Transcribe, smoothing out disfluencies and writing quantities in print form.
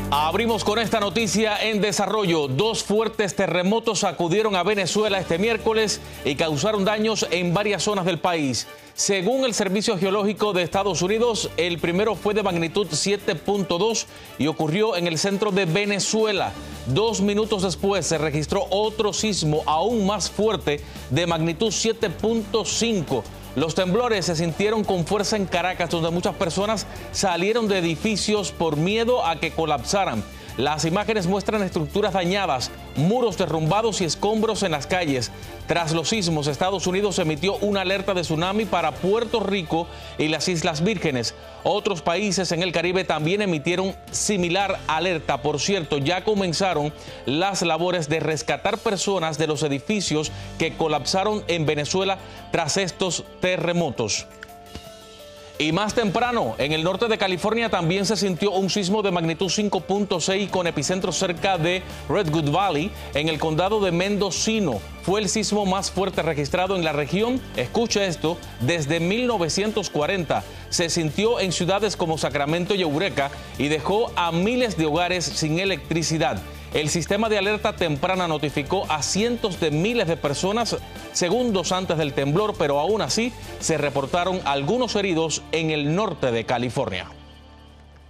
Abrimos con esta noticia en desarrollo. Dos fuertes terremotos sacudieron a Venezuela este miércoles y causaron daños en varias zonas del país. Según el Servicio Geológico de Estados Unidos, el primero fue de magnitud 7.2 y ocurrió en el centro de Venezuela. 2 minutos después se registró otro sismo aún más fuerte de magnitud 7.5. Los temblores se sintieron con fuerza en Caracas, donde muchas personas salieron de edificios por miedo a que colapsaran. Las imágenes muestran estructuras dañadas, muros derrumbados y escombros en las calles. Tras los sismos, Estados Unidos emitió una alerta de tsunami para Puerto Rico y las Islas Vírgenes. Otros países en el Caribe también emitieron similar alerta. Por cierto, ya comenzaron las labores de rescatar personas de los edificios que colapsaron en Venezuela tras estos terremotos. Y más temprano, en el norte de California también se sintió un sismo de magnitud 5.6 con epicentro cerca de Redwood Valley, en el condado de Mendocino. Fue el sismo más fuerte registrado en la región, escuche esto, desde 1940. Se sintió en ciudades como Sacramento y Eureka y dejó a miles de hogares sin electricidad. El sistema de alerta temprana notificó a cientos de miles de personas segundos antes del temblor, pero aún así se reportaron algunos heridos en el norte de California.